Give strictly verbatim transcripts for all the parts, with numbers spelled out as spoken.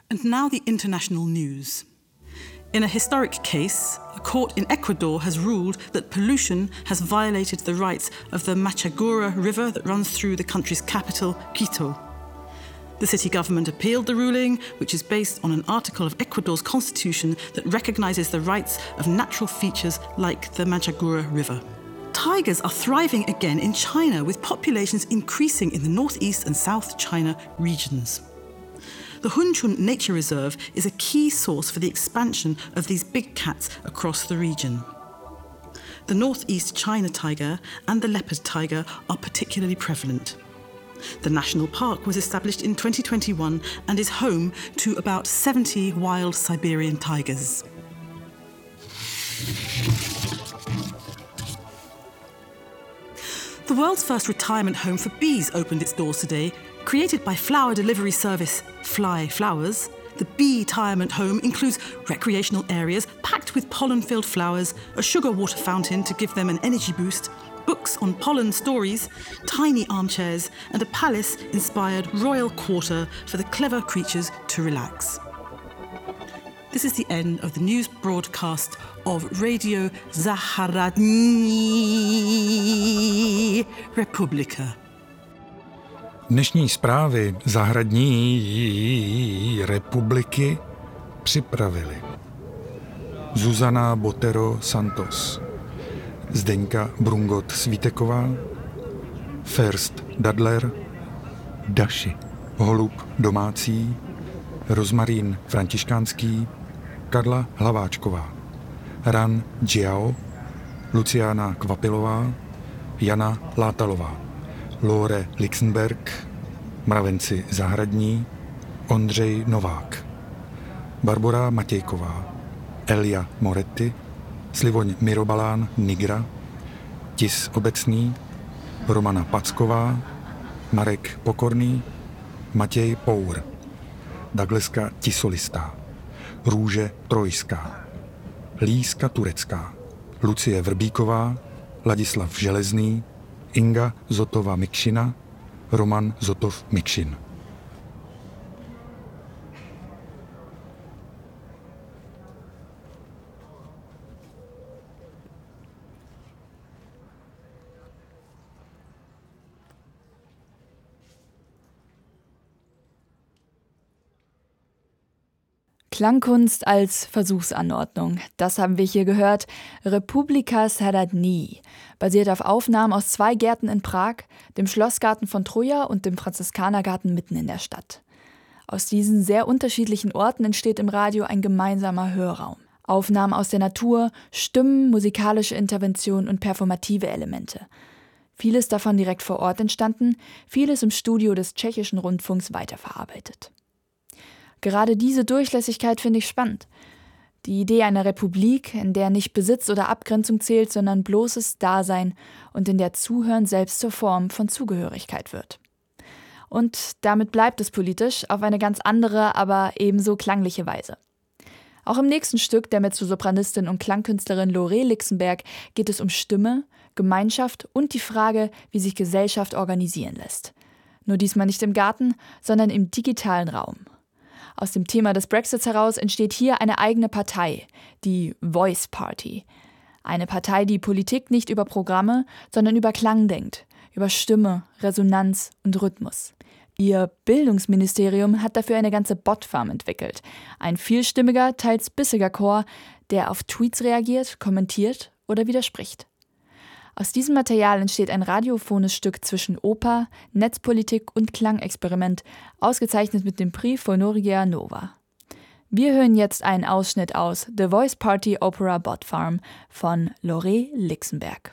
And now the international news. In a historic case, a court in Ecuador has ruled that pollution has violated the rights of the Machagura River that runs through the country's capital, Quito. The city government appealed the ruling, which is based on an article of Ecuador's constitution that recognises the rights of natural features like the Machagura River. Tigers are thriving again in China, with populations increasing in the northeast and South China regions. The Hunchun Nature Reserve is a key source for the expansion of these big cats across the region. The northeast China tiger and the leopard tiger are particularly prevalent. The national park was established in twenty twenty-one and is home to about seventy wild Siberian tigers. The world's first retirement home for bees opened its doors today. Created by flower delivery service Fly Flowers, the bee retirement home includes recreational areas packed with pollen-filled flowers, a sugar water fountain to give them an energy boost, books on pollen stories, tiny armchairs, and a palace-inspired royal quarter for the clever creatures to relax. This is the end of the news broadcast of Radio Zahradní Republika. Dnešní zprávy Zahradní republiky připravili Zuzana Botero Santos, Zdeňka Brungot Svíteková, First Dadler, Daši Holub domácí, Rozmarín Františkánský, Karla Hlaváčková, Ran Jiao, Luciana Kvapilová, Jana Látalová, Lore Lixenberg, Mravenci Zahradní, Ondřej Novák, Barbora Matějková, Elia Moretti, Slivoň Mirobalán Nigra, Tis Obecný, Romana Packová, Marek Pokorný, Matěj Pour, Dagleska Tisolistá, Růže Trojská, Líska Turecká, Lucie Vrbíková, Ladislav Železný, Inga Zotova Mikšina, Roman Zotov Mikšin. Klangkunst als Versuchsanordnung, das haben wir hier gehört. Republika Zahradní, basiert auf Aufnahmen aus zwei Gärten in Prag, dem Schlossgarten von Troja und dem Franziskanergarten mitten in der Stadt. Aus diesen sehr unterschiedlichen Orten entsteht im Radio ein gemeinsamer Hörraum. Aufnahmen aus der Natur, Stimmen, musikalische Intervention und performative Elemente. Vieles davon direkt vor Ort entstanden, vieles im Studio des tschechischen Rundfunks weiterverarbeitet. Gerade diese Durchlässigkeit finde ich spannend. Die Idee einer Republik, in der nicht Besitz oder Abgrenzung zählt, sondern bloßes Dasein und in der Zuhören selbst zur Form von Zugehörigkeit wird. Und damit bleibt es politisch, auf eine ganz andere, aber ebenso klangliche Weise. Auch im nächsten Stück der Mezzosopranistin und Klangkünstlerin Lore Lixenberg geht es um Stimme, Gemeinschaft und die Frage, wie sich Gesellschaft organisieren lässt. Nur diesmal nicht im Garten, sondern im digitalen Raum. Aus dem Thema des Brexits heraus entsteht hier eine eigene Partei, die Voice Party. Eine Partei, die Politik nicht über Programme, sondern über Klang denkt, über Stimme, Resonanz und Rhythmus. Ihr Bildungsministerium hat dafür eine ganze Botfarm entwickelt. Ein vielstimmiger, teils bissiger Chor, der auf Tweets reagiert, kommentiert oder widerspricht. Aus diesem Material entsteht ein radiophones Stück zwischen Oper, Netzpolitik und Klangexperiment, ausgezeichnet mit dem Prix Phonoria Nova. Wir hören jetzt einen Ausschnitt aus The Voice Party Opera Bot Farm von Lore Lixenberg.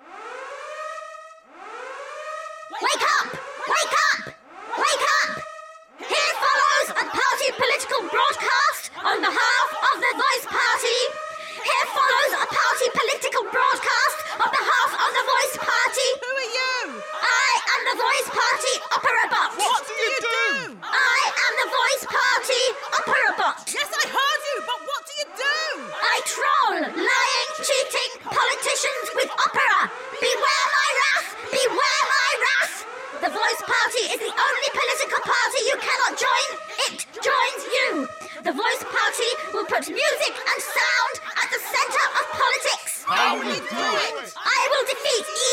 Wake up! Wake up! Wake up! Here follows a party political broadcast on behalf of the Voice Party. Here follows a party political broadcast on behalf of the Voice Party. Who are you? I am the Voice Party Opera Bot. What do you do? I am the Voice Party Opera Bot. Yes, I heard you, but what do you do? I troll lying, cheating politicians with opera big and sound at the centre of politics. How will you do it? I will defeat